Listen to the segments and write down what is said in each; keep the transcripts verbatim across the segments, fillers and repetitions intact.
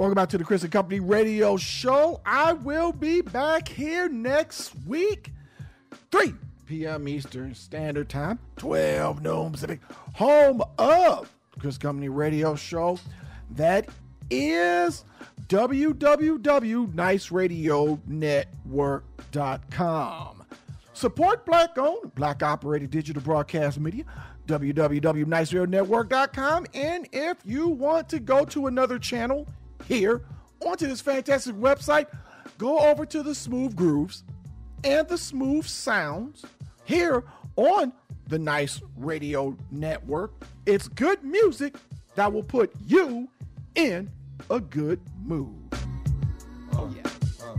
Welcome back to the Chris and Company Radio Show. I will be back here next week, three p.m. Eastern Standard Time, twelve noon Pacific, home of Chris Company Radio Show. That is w w w dot nice radio network dot com. Support Black-owned, Black-operated digital broadcast media, w w w dot nice radio network dot com. And if you want to go to another channel here onto this fantastic website, go over to the Smooth Grooves and the Smooth Sounds here on the Nice Radio Network. It's good music that will put you in a good mood. Oh, yeah.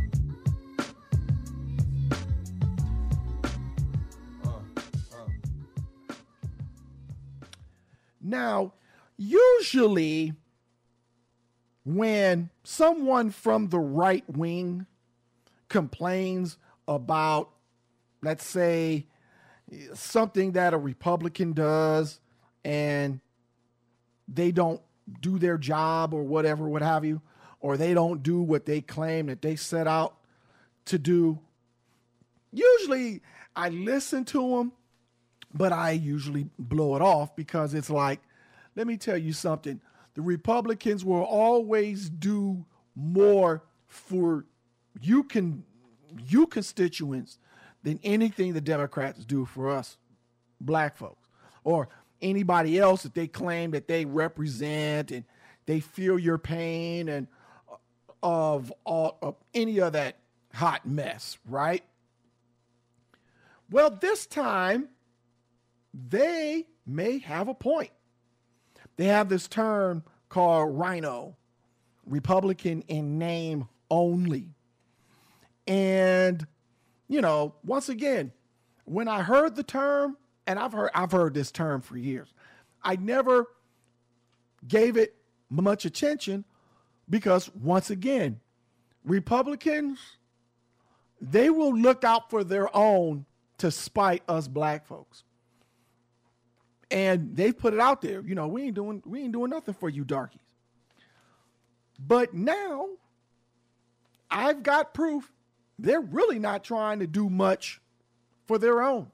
Now, usually when someone from the right wing complains about, let's say, something that a Republican does and they don't do their job or whatever, what have you, or they don't do what they claim that they set out to do, usually I listen to them, but I usually blow it off because it's like, let me tell you something. The Republicans will always do more for you can you constituents than anything the Democrats do for us black folks or anybody else that they claim that they represent and they feel your pain and of, all, of any of that hot mess, right? Well, this time they may have a point. They have this term called rhino, Republican in name only. And, you know, once again, when I heard the term, and I've heard I've heard this term for years, I never gave it much attention because, once again, Republicans, they will look out for their own to spite us black folks. And they've put it out there, you know, we ain't doing we ain't doing nothing for you darkies. But now I've got proof they're really not trying to do much for their own.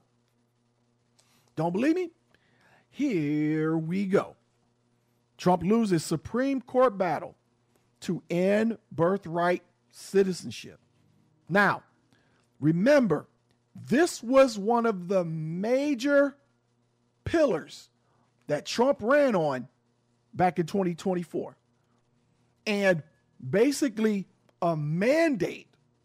Don't believe me? Here we go. Trump loses Supreme Court battle to end birthright citizenship. Now, remember, this was one of the major pillars that Trump ran on back in twenty twenty-four. And basically a mandate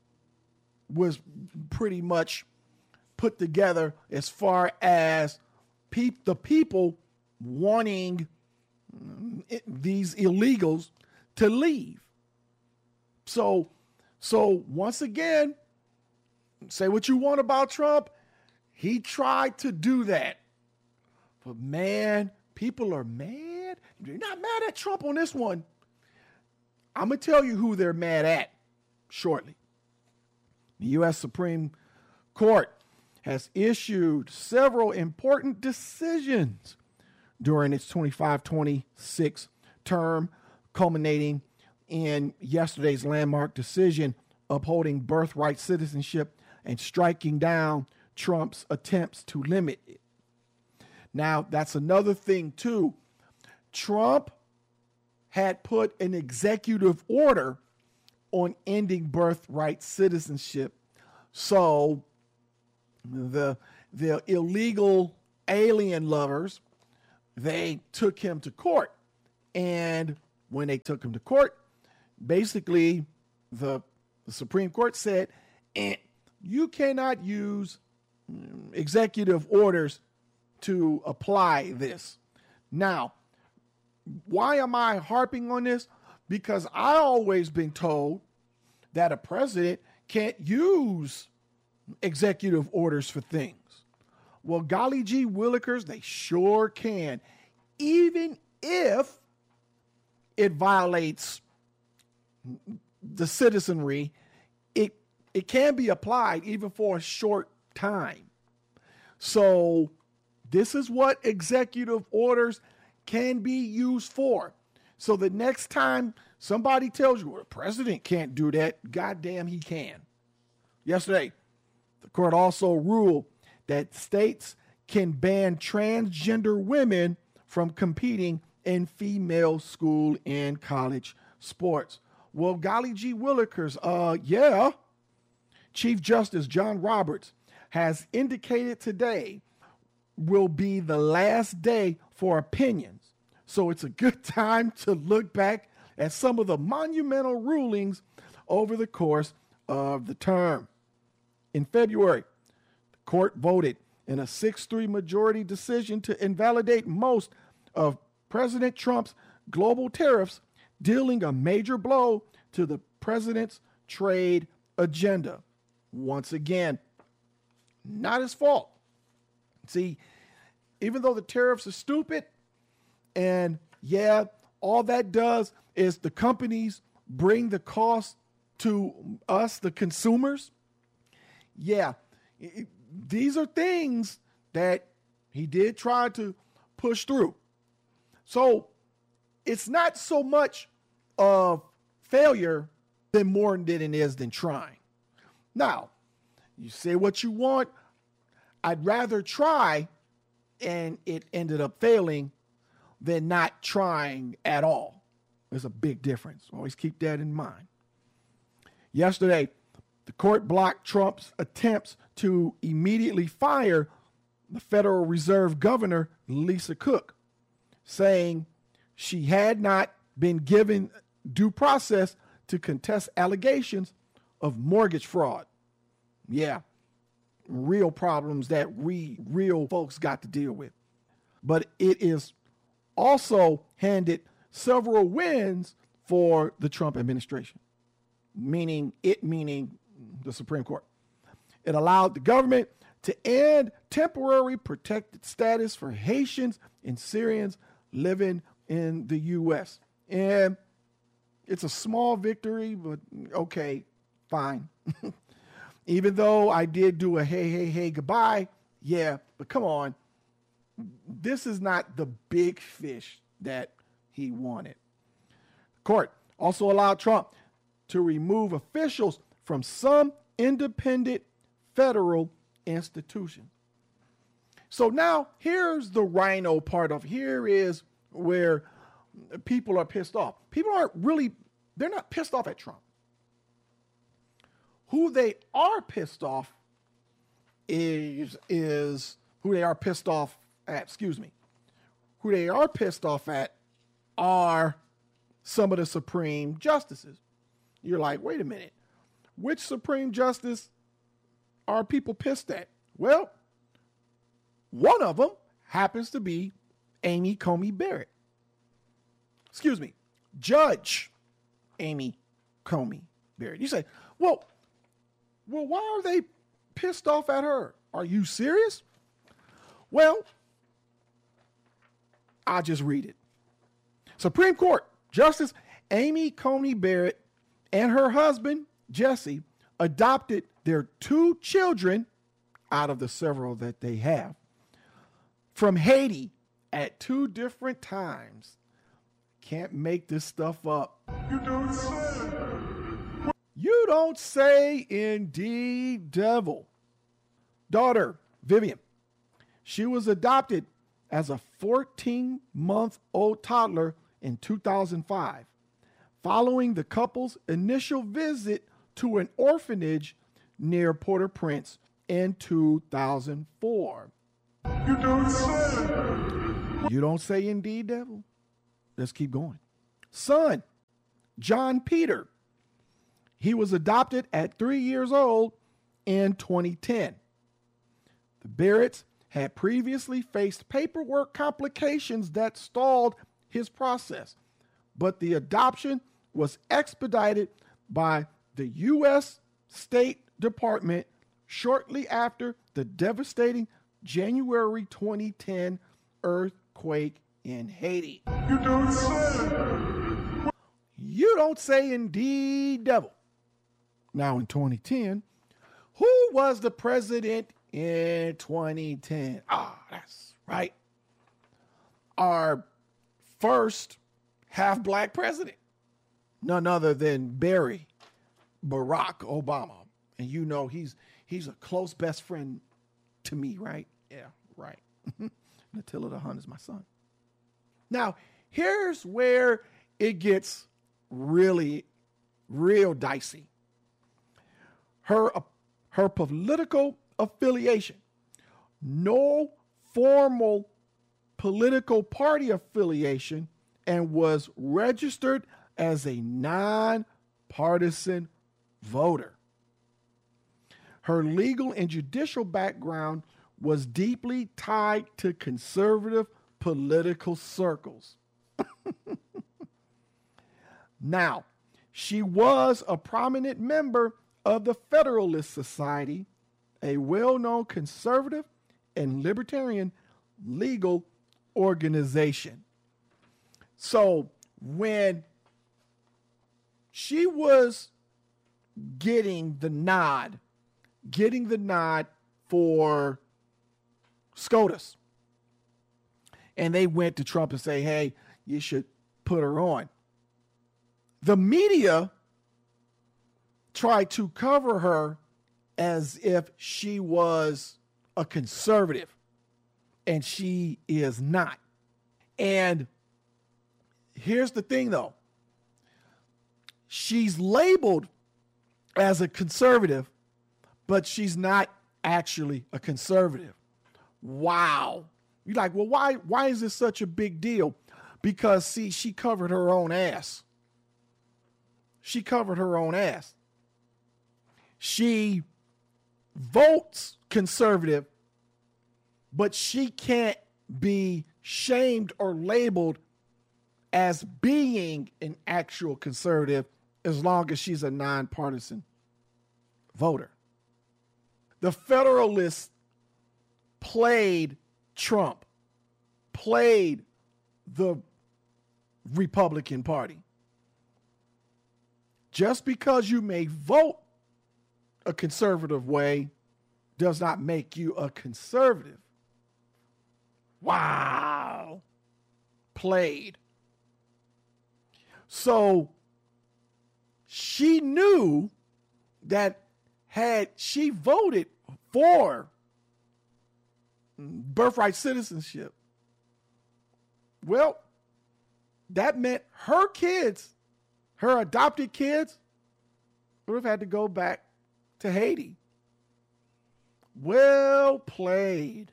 was pretty much put together as far as pe- the people wanting it, these illegals to leave. So, so once again, say what you want about Trump, he tried to do that. But man, people are mad. They're not mad at Trump on this one. I'm going to tell you who they're mad at shortly. The U S Supreme Court has issued several important decisions during its twenty-five twenty-six term, culminating in yesterday's landmark decision upholding birthright citizenship and striking down Trump's attempts to limit it. Now, that's another thing, too. Trump had put an executive order on ending birthright citizenship. So the, the illegal alien lovers, they took him to court. And when they took him to court, basically the, the Supreme Court said, eh, you cannot use executive orders to apply this. Now, why am I harping on this? Because I always been told that a president can't use executive orders for things. Well, golly gee willikers, they sure can. Even if it violates the citizenry, it it can be applied even for a short time. So this is what executive orders can be used for. So the next time somebody tells you, well, the president can't do that, goddamn he can. Yesterday, the court also ruled that states can ban transgender women from competing in female school and college sports. Well, golly gee willikers, uh, yeah. Chief Justice John Roberts has indicated today will be the last day for opinions. So it's a good time to look back at some of the monumental rulings over the course of the term. In February, the court voted in a six three majority decision to invalidate most of President Trump's global tariffs, dealing a major blow to the president's trade agenda. Once again, not his fault. See, even though the tariffs are stupid, and yeah, all that does is the companies bring the cost to us, the consumers. Yeah, it, these are things that he did try to push through. So it's not so much of failure than more than it is than trying. Now, you say what you want. I'd rather try and it ended up failing than not trying at all. There's a big difference. Always keep that in mind. Yesterday, the court blocked Trump's attempts to immediately fire the Federal Reserve Governor, Lisa Cook, saying she had not been given due process to contest allegations of mortgage fraud. Yeah, real problems that we real folks got to deal with. But it is also handed several wins for the Trump administration, meaning it meaning the Supreme Court. It allowed the government to end temporary protected status for Haitians and Syrians living in the U S. And it's a small victory, but okay, fine. Even though I did do a hey, hey, hey, goodbye, yeah, but come on. This is not the big fish that he wanted. The court also allowed Trump to remove officials from some independent federal institutions. So now here's the rhino part of here is where people are pissed off. People aren't really, they're not pissed off at Trump. Who they are pissed off is, is who they are pissed off at, excuse me. Who they are pissed off at are some of the Supreme Justices. You're like, wait a minute. Which Supreme Justice are people pissed at? Well, one of them happens to be Amy Coney Barrett. Excuse me, Judge Amy Coney Barrett. You say, well, well, why are they pissed off at her? Are you serious? Well, I'll just read it. Supreme Court Justice Amy Coney Barrett and her husband, Jesse, adopted their two children out of the several that they have from Haiti at two different times. Can't make this stuff up. You don't say. You don't say, indeed, devil. Daughter, Vivian. She was adopted as a fourteen-month-old toddler in two thousand five, following the couple's initial visit to an orphanage near Port-au-Prince in two thousand four. You don't say. You don't say, indeed, devil. Let's keep going. Son, John Peter. He was adopted at three years old in twenty ten. The Barretts had previously faced paperwork complications that stalled his process, but the adoption was expedited by the U S State Department shortly after the devastating January twenty ten earthquake in Haiti. You don't say. You don't say, indeed, devil. Now in twenty ten, who was the president in twenty ten? Ah, that's right. Our first half black president? None other than Barry Barack Obama. And you know he's he's a close best friend to me, right? Yeah, right. Attila the Hun is my son. Now, here's where it gets really, real dicey. Her, her political affiliation, no formal political party affiliation, and was registered as a nonpartisan voter. Her legal and judicial background was deeply tied to conservative political circles. Now, she was a prominent member of the Federalist Society, a well-known conservative and libertarian legal organization. So when she was getting the nod, getting the nod for SCOTUS, and they went to Trump and say, hey, you should put her on. The media tried to cover her as if she was a conservative, and she is not. And here's the thing, though. She's labeled as a conservative, but she's not actually a conservative. Wow. You're like, well, why, why is this such a big deal? Because, see, she covered her own ass. She covered her own ass. She votes conservative, but she can't be shamed or labeled as being an actual conservative as long as she's a nonpartisan voter. The Federalists played Trump, played the Republican Party. Just because you may vote a conservative way does not make you a conservative. Wow. Played. So she knew that had she voted for birthright citizenship, well, that meant her kids, her adopted kids, would have had to go back to Haiti. Well played.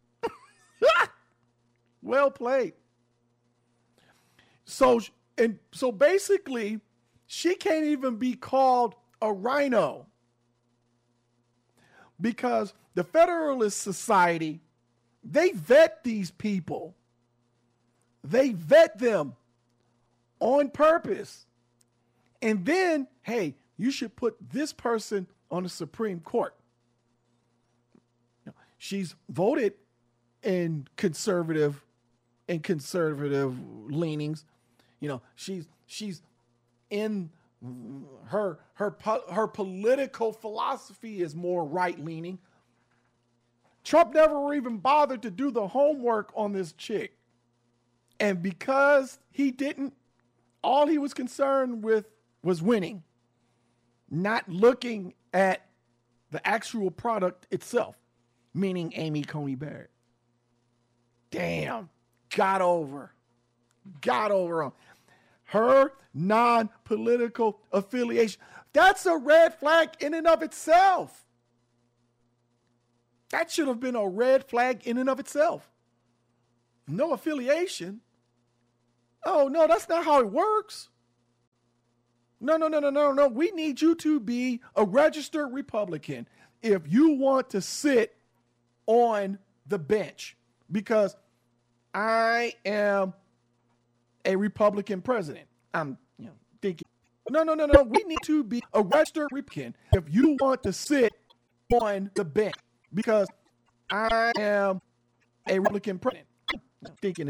Well played. So, and so basically, she can't even be called a rhino because the Federalist Society, they vet these people. They vet them on purpose. And then, hey, you should put this person on the Supreme Court. She's voted in conservative and conservative leanings. You know, she's she's in her her her political philosophy is more right leaning. Trump never even bothered to do the homework on this chick. And because he didn't, all he was concerned with was winning, not looking at the actual product itself, meaning Amy Coney Barrett. Damn, got over, got over on her non-political affiliation. That's a red flag in and of itself. That should have been a red flag in and of itself. No affiliation. Oh, no, that's not how it works. No, no, no, no, no, no. We need you to be a registered Republican if you want to sit on the bench, because I am a Republican president. I'm you know, thinking, no, no, no, no. We need to be a registered Republican if you want to sit on the bench, because I am a Republican president. I'm thinking